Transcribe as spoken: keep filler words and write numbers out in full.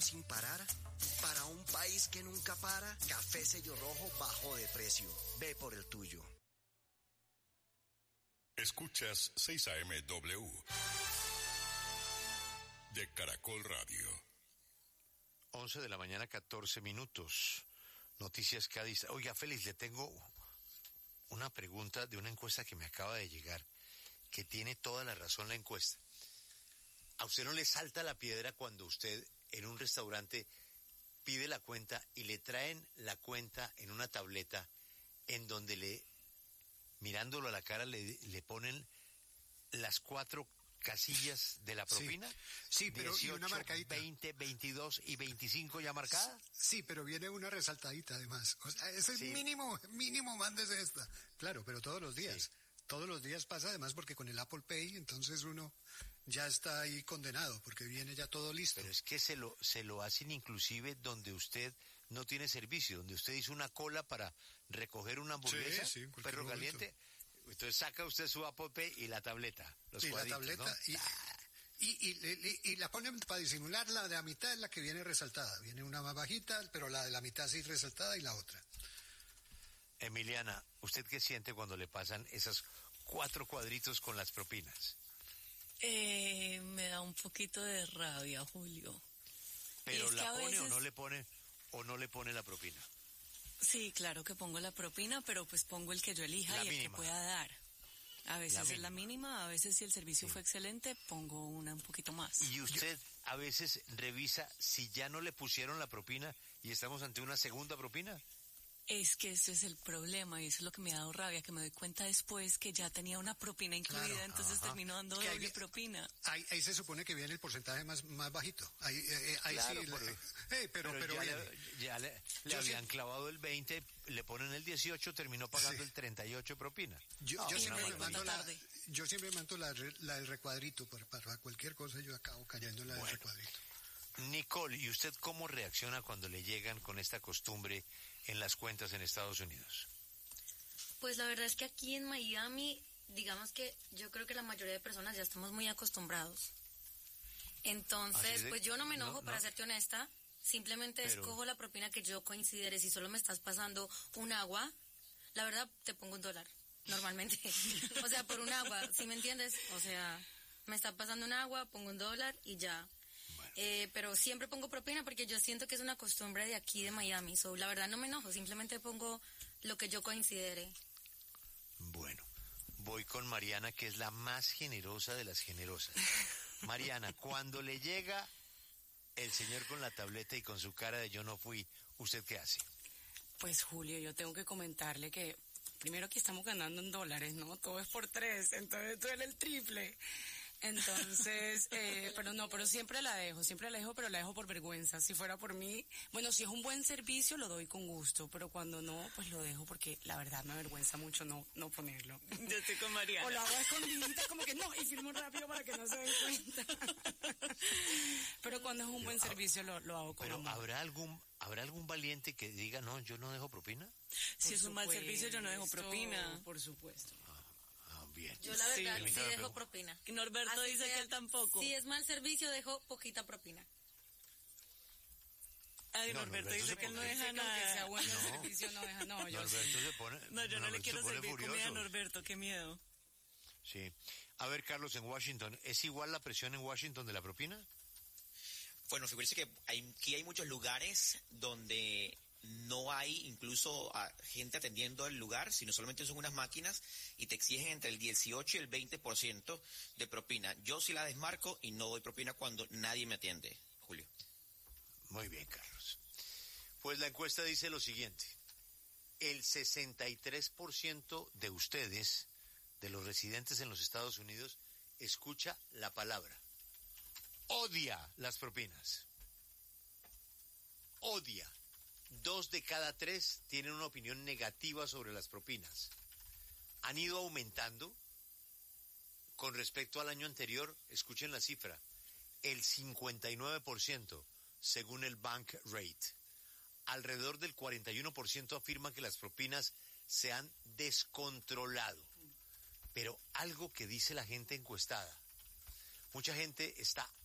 sin parar? Para un país que nunca para, Café Sello Rojo bajó de precio. Ve por el tuyo. Escuchas seis A M W de Caracol Radio. once de la mañana, catorce minutos. Noticias Cádiz. Oiga, Félix, le tengo una pregunta de una encuesta que me acaba de llegar, que tiene toda la razón la encuesta. ¿A usted no le salta la piedra cuando usted en un restaurante pide la cuenta y le traen la cuenta en una tableta en donde le, mirándolo a la cara, le, le ponen las cuatro casillas de la propina? Sí, sí, pero dieciocho, y una marcadita. veinte, veintidós y veinticinco ya marcadas. Sí, pero viene una resaltadita además. O sea, ese sí. es mínimo, mínimo, mándese esta. Claro, pero todos los días. Sí. Todos los días pasa además porque con el Apple Pay entonces uno ya está ahí condenado porque viene ya todo listo. Pero es que se lo, se lo hacen inclusive donde usted no tiene servicio, donde usted hizo una cola para recoger una hamburguesa, sí, sí, perro momento. Caliente. Entonces saca usted su Apple Pay y la tableta. Los y la tableta. ¿no? Y, y, y, y, y la ponen para disimular. La de la mitad es la que viene resaltada. Viene una más bajita, pero la de la mitad sí resaltada y la otra. Emiliana, ¿usted qué siente cuando le pasan esos cuatro cuadritos con las propinas? Eh, me da un poquito de rabia, Julio. ¿Pero la pone veces... o no le pone o no le pone la propina? Sí, claro que pongo la propina, pero pues pongo el que yo elija la y mínima. el que pueda dar. A veces la es la mínima, a veces si el servicio sí. fue excelente, pongo una un poquito más. ¿Y usted a veces revisa si ya no le pusieron la propina y estamos ante una segunda propina? Es que ese es el problema y eso es lo que me ha dado rabia, que me doy cuenta después que ya tenía una propina incluida, claro, entonces ajá. termino dando doble ahí, propina. Ahí, ahí se supone que viene el porcentaje más más bajito. Ahí, eh, ahí claro, sí. Por, le, eh, pero, pero, pero ya, viene. le, ya le, le habían sí. clavado el veinte, le ponen el dieciocho, terminó pagando sí. el treinta y ocho propina. Yo, no, yo, siempre, no, mando la, tarde. yo siempre mando la, la del recuadrito, para, para cualquier cosa yo acabo cayendo en la bueno. del recuadrito. Nicole, ¿y usted cómo reacciona cuando le llegan con esta costumbre en las cuentas en Estados Unidos? Pues la verdad es que aquí en Miami, digamos que yo creo que la mayoría de personas ya estamos muy acostumbrados. Entonces, de, pues yo no me enojo, no, para no. serte honesta, simplemente Pero... escojo la propina que yo considere. Si solo me estás pasando un agua, la verdad te pongo un dólar, normalmente. O sea, por un agua, ¿sí me entiendes? O sea, me está pasando un agua, pongo un dólar y ya. Bueno. Eh, pero siempre pongo propina porque yo siento que es una costumbre de aquí de Miami. So, la verdad no me enojo, simplemente pongo lo que yo considere. Bueno, voy con Mariana, que es la más generosa de las generosas. Mariana, cuando le llega el señor con la tableta y con su cara de yo no fui, ¿usted qué hace? Pues Julio, yo tengo que comentarle que primero que estamos ganando en dólares, ¿no? Todo es por tres, entonces duele el triple. Entonces, eh, pero no, pero siempre la dejo, siempre la dejo, pero la dejo por vergüenza. Si fuera por mí, bueno, si es un buen servicio lo doy con gusto, pero cuando no, pues lo dejo porque la verdad me avergüenza mucho no no ponerlo. Yo estoy con Mariana. O lo hago escondidita, como que no, y firmo rápido para que no se den cuenta. Pero cuando es un buen servicio lo, lo hago con Pero amor. ¿habrá algún, habrá algún valiente que diga, no, yo no dejo propina? Si es un mal servicio, yo no dejo propina. Por supuesto. Ah. Ah, bien. Yo la verdad sí, sí dejo pregunta. propina. Y Norberto Así dice sea, que él tampoco. Si es mal servicio, dejo poquita propina. Ay, no, Norberto, Norberto dice que él no deja nada. Que sea bueno no. el servicio, no deja, no, yo Norberto sí. se pone, no, yo no Norberto le quiero servir furioso. comida a Norberto, qué miedo. Sí. A ver, Carlos, en Washington, ¿es igual la presión en Washington de la propina? Bueno, figúrese que hay, aquí hay muchos lugares donde no hay incluso a gente atendiendo el lugar, sino solamente son unas máquinas y te exigen entre el dieciocho y el veinte por ciento de propina. Yo sí la desmarco y no doy propina cuando nadie me atiende, Julio. Muy bien, Carlos. Pues la encuesta dice lo siguiente. El sesenta y tres por ciento de ustedes, de los residentes en los Estados Unidos, escucha la palabra. Odia las propinas. Odia. Dos de cada tres tienen una opinión negativa sobre las propinas. Han ido aumentando con respecto al año anterior. Escuchen la cifra, el cincuenta y nueve por ciento según el Bank Rate. Alrededor del cuarenta y uno por ciento afirma que las propinas se han descontrolado. Pero algo que dice la gente encuestada, mucha gente está